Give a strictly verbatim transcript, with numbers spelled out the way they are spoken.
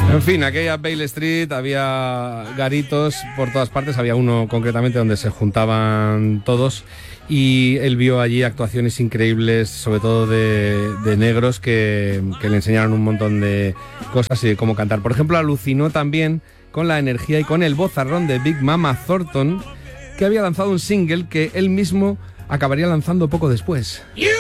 En fin, aquella Bale Street, había garitos por todas partes, había uno concretamente donde se juntaban todos y él vio allí actuaciones increíbles, sobre todo de, de negros que, que le enseñaron un montón de cosas y de cómo cantar. Por ejemplo, alucinó también con la energía y con el vozarrón de Big Mama Thornton, que había lanzado un single que él mismo acabaría lanzando poco después. You